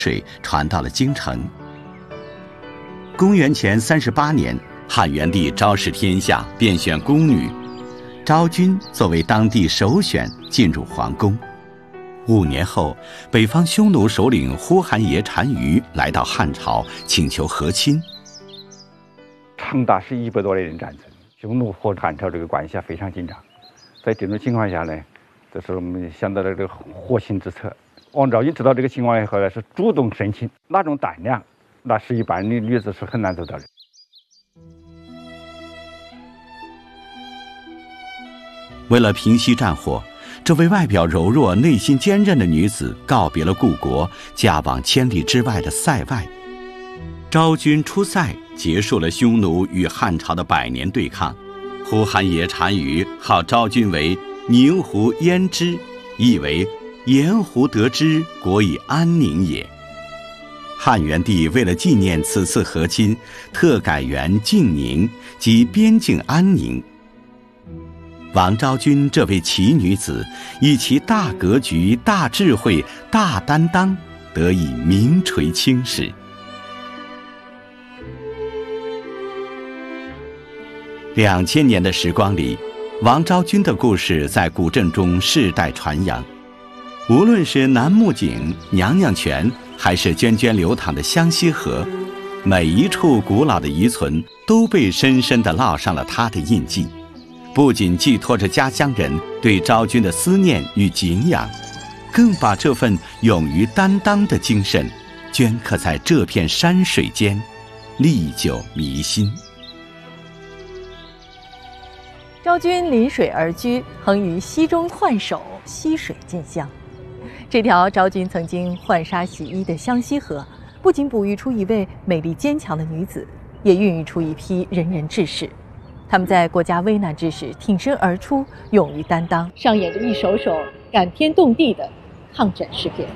水传到了京城。公元前38年，汉元帝昭示天下，便选宫女，昭君作为当地首选进入皇宫。5年后，北方匈奴首领呼韩邪单于来到汉朝，请求和亲。 长达是100多年战争，匈奴和汉朝这个关系非常紧张。在这种情况下呢，这是我们想到了这个和亲之策。王昭君知道这个情况以后呢，是主动申请，那种胆量，那是一般的女子是很难做到的。 为了平息战火，这位外表柔弱、内心坚韧的女子告别了故国，嫁往千里之外的塞外。昭君出塞，结束了匈奴与汉朝的100年对抗。呼韩邪单于号昭君为宁胡焉支，意为盐湖得之，国以安宁也。汉元帝为了纪念此次和亲，特改元静宁，即边境安宁。王昭君这位奇女子，以其大格局、大智慧、大担当，得以名垂青史。2000年的时光里，王昭君的故事在古镇中世代传扬。无论是楠木井、娘娘泉，还是涓涓流淌的湘西河，每一处古老的遗存都被深深地烙上了她的印记，不仅寄托着家乡人对昭君的思念与敬仰，更把这份勇于担当的精神镌刻在这片山水间，历久弥新。 昭君临水而居，横于溪中浣手，溪水见香。这条昭君曾经浣纱洗衣的湘西河，不仅哺育出一位美丽坚强的女子，也孕育出一批仁人志士。他们在国家危难之时挺身而出，勇于担当，上演着一首首感天动地的抗战诗篇。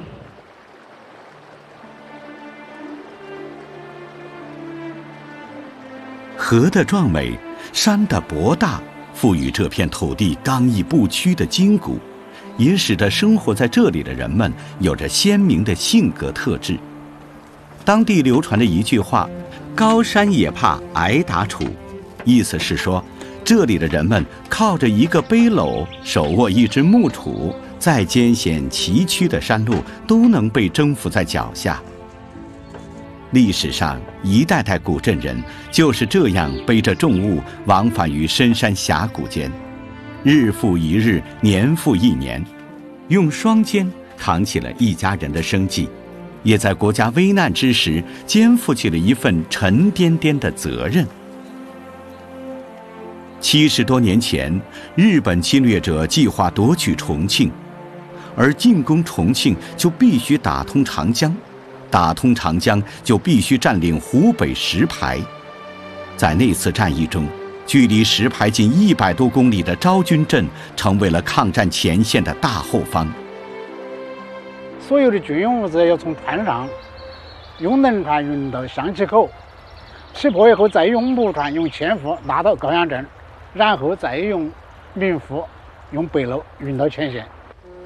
河的壮美，山的博大，赋予这片土地刚毅不屈的筋骨，也使得生活在这里的人们有着鲜明的性格特质。当地流传着一句话：高山也怕挨打杵，意思是说，这里的人们靠着一个背篓，手握一只木杵，再艰险崎岖的山路都能被征服在脚下。历史上一代代古镇人就是这样背着重物往返于深山峡谷间，日复一日，年复一年，用双肩扛起了一家人的生计，也在国家危难之时肩负起了一份沉甸甸的责任。70多年前，日本侵略者计划夺取重庆，而进攻重庆就必须打通长江，打通长江就必须占领湖北石牌。在那次战役中，距离石牌近100多公里的昭君镇成为了抗战前线的大后方。 所有的军用物资要从船上用轮船运到湘溪口，起坡以后再用木船用纤夫拉到高阳镇，然后再用民夫用背篓运到前线。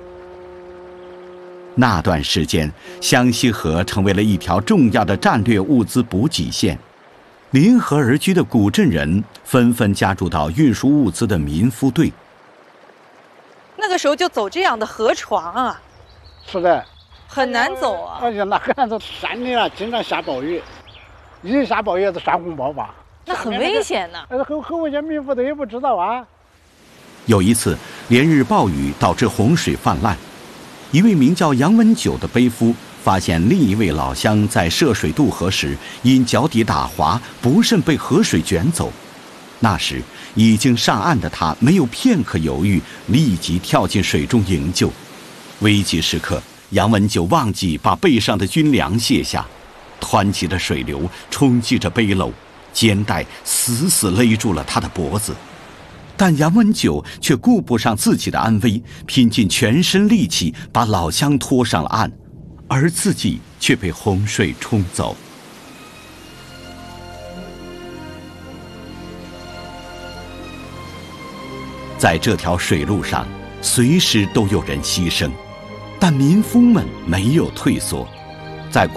那段时间，湘西河成为了一条重要的战略物资补给线，临河而居的古镇人纷纷加入到运输物资的民夫队。 那个时候就走这样的河床啊， 是的， 很难走啊。 而且那很难走，山里啊经常下暴雨，一下暴雨就山洪爆发， 那很危险呢。 很危险，民夫队也不知道啊。 有一次，连日暴雨导致洪水泛滥，一位名叫杨文九的背夫发现另一位老乡在涉水渡河时，因脚底打滑，不慎被河水卷走。那时已经上岸的他没有片刻犹豫，立即跳进水中营救。危急时刻，杨文九忘记把背上的军粮卸下，湍急的水流冲击着背篓，肩带死死勒住了他的脖子。但杨文九却顾不上自己的安危，拼尽全身力气把老乡拖上了岸，而自己却被洪水冲走。在这条水路上，随时都有人牺牲，但民夫们没有退缩， 在